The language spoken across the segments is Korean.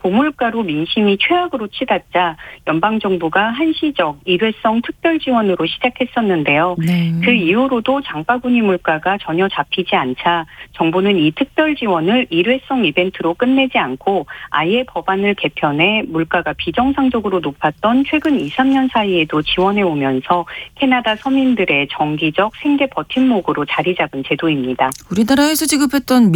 고물가로 민심이 최악으로 치닫자 연방정부가 한시적 일회성 특별 지원으로 시작했었는데요. 네. 그 이후로도 장바구니 물가가 전혀 잡히지 않자 정부는 이 특별 지원을 일회성 이벤트로 끝내지 않고 아예 법안을 개편해 물가가 비정상적으로 높았던 최근 2, 3년 사이에도 지원해 오면서 캐나다 서민들의 정기적 생계 버팀목으로 자리 잡은 제도입니다. 우리나라에서 지급했던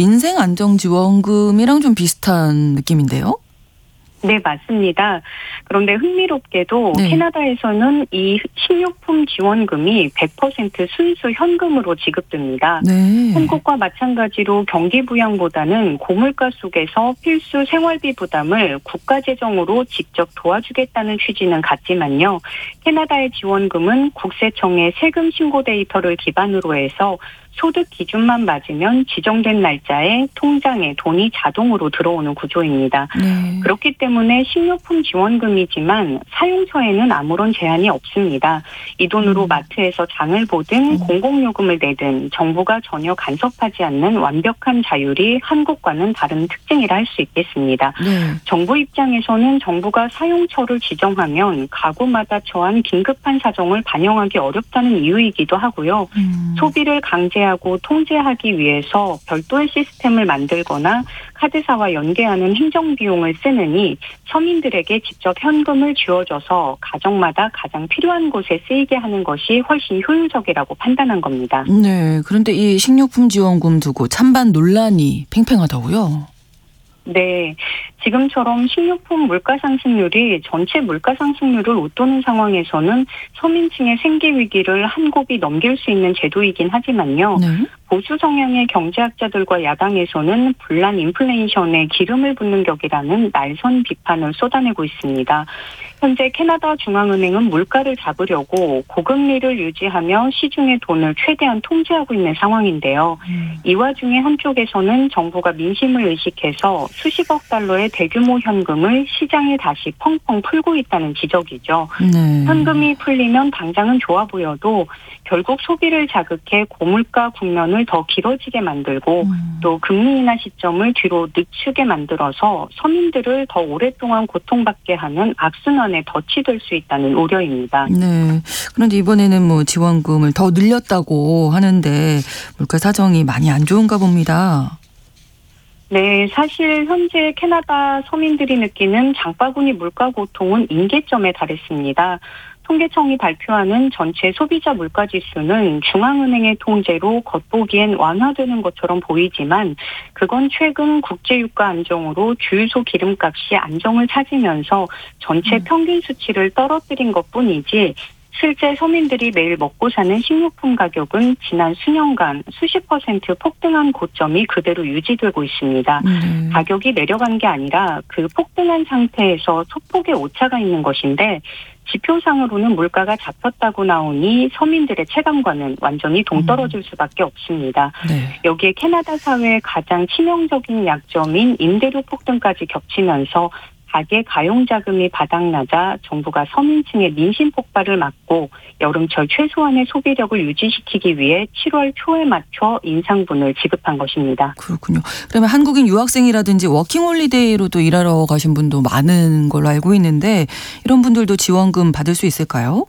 민생안정지원금이랑 좀 비슷한 느낌인데요? 네, 맞습니다. 그런데 흥미롭게도 네. 캐나다에서는 이 식료품 지원금이 100% 순수 현금으로 지급됩니다. 네. 한국과 마찬가지로 경기부양보다는 고물가 속에서 필수 생활비 부담을 국가재정으로 직접 도와주겠다는 취지는 같지만요. 캐나다의 지원금은 국세청의 세금 신고 데이터를 기반으로 해서 소득 기준만 맞으면 지정된 날짜에 통장에 돈이 자동으로 들어오는 구조입니다. 네. 그렇기 때문에 식료품 지원금이지만 사용처에는 아무런 제한이 없습니다. 이 돈으로 마트에서 장을 보든 공공요금을 내든 정부가 전혀 간섭하지 않는 완벽한 자율이 한국과는 다른 특징이라 할 수 있겠습니다. 네. 정부 입장에서는 정부가 사용처를 지정하면 가구마다 처한 긴급한 사정을 반영하기 어렵다는 이유이기도 하고요. 소비를 강제하고 통제하기 위해서 별도의 시스템을 만들거나 카드사와 연계하는 행정비용을 쓰느니 서민들에게 직접 현금을 쥐어줘서 가정마다 가장 필요한 곳에 쓰이게 하는 것이 훨씬 효율적이라고 판단한 겁니다. 네. 그런데 이 식료품 지원금 두고 찬반 논란이 팽팽하다고요? 네. 지금처럼 식료품 물가 상승률이 전체 물가 상승률을 웃도는 상황에서는 서민층의 생계 위기를 한 곱이 넘길 수 있는 제도이긴 하지만요. 네. 보수 성향의 경제학자들과 야당에서는 불난 인플레이션에 기름을 붓는 격이라는 날선 비판을 쏟아내고 있습니다. 현재 캐나다 중앙은행은 물가를 잡으려고 고금리를 유지하며 시중의 돈을 최대한 통제하고 있는 상황인데요. 이 와중에 한쪽에서는 정부가 민심을 의식해서 수십억 달러의 대규모 현금을 시장에 다시 펑펑 풀고 있다는 지적이죠. 네. 현금이 풀리면 당장은 좋아 보여도 결국 소비를 자극해 고물가 국면을 더 길어지게 만들고 또 금리 인하 시점을 뒤로 늦추게 만들어서 서민들을 더 오랫동안 고통받게 하는 악순환에 덫이 될 수 있다는 우려입니다. 네. 그런데 이번에는 뭐 지원금을 더 늘렸다고 하는데 물가 사정이 많이 안 좋은가 봅니다. 네, 사실 현재 캐나다 서민들이 느끼는 장바구니 물가 고통은 임계점에 달했습니다. 통계청이 발표하는 전체 소비자 물가 지수는 중앙은행의 통제로 겉보기엔 완화되는 것처럼 보이지만 그건 최근 국제유가 안정으로 주유소 기름값이 안정을 찾으면서 전체 평균 수치를 떨어뜨린 것뿐이지 실제 서민들이 매일 먹고 사는 식료품 가격은 지난 수년간 수십 % 폭등한 고점이 그대로 유지되고 있습니다. 가격이 내려간 게 아니라 그 폭등한 상태에서 소폭의 오차가 있는 것인데 지표상으로는 물가가 잡혔다고 나오니 서민들의 체감과는 완전히 동떨어질 수밖에 없습니다. 네. 여기에 캐나다 사회의 가장 치명적인 약점인 임대료 폭등까지 겹치면서 가계 가용자금이 바닥나자 정부가 서민층의 민심 폭발을 막고 여름철 최소한의 소비력을 유지시키기 위해 7월 초에 맞춰 인상분을 지급한 것입니다. 그렇군요. 그러면 한국인 유학생이라든지 워킹홀리데이로도 일하러 가신 분도 많은 걸로 알고 있는데 이런 분들도 지원금 받을 수 있을까요?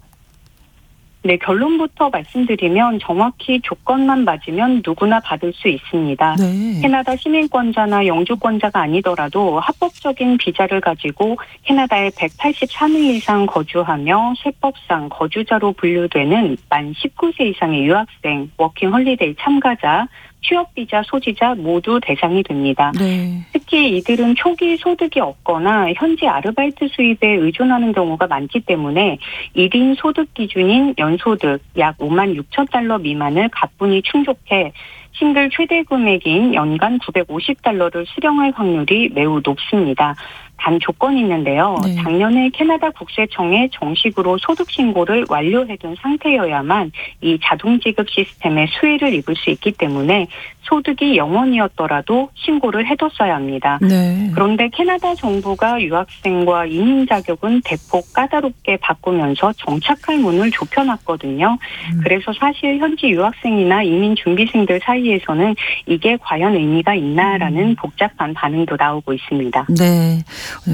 네, 결론부터 말씀드리면 정확히 조건만 맞으면 누구나 받을 수 있습니다. 네. 캐나다 시민권자나 영주권자가 아니더라도 합법적인 비자를 가지고 캐나다에 183일 이상 거주하며 세법상 거주자로 분류되는 만 19세 이상의 유학생, 워킹홀리데이 참가자, 취업비자 소지자 모두 대상이 됩니다. 네. 특히 이들은 초기 소득이 없거나 현재 아르바이트 수입에 의존하는 경우가 많기 때문에 1인 소득 기준인 연소득 약 5만 6천 달러 미만을 가뿐히 충족해 싱글 최대 금액인 연간 950달러를 수령할 확률이 매우 높습니다. 단 조건이 있는데요. 네. 작년에 캐나다 국세청에 정식으로 소득 신고를 완료해둔 상태여야만 이 자동 지급 시스템의 수혜를 입을 수 있기 때문에 소득이 0원이었더라도 신고를 해뒀어야 합니다. 네. 그런데 캐나다 정부가 유학생과 이민 자격은 대폭 까다롭게 바꾸면서 정착할 문을 좁혀놨거든요. 그래서 사실 현지 유학생이나 이민 준비생들 사이에서는 이게 과연 의미가 있나라는 복잡한 반응도 나오고 있습니다. 네.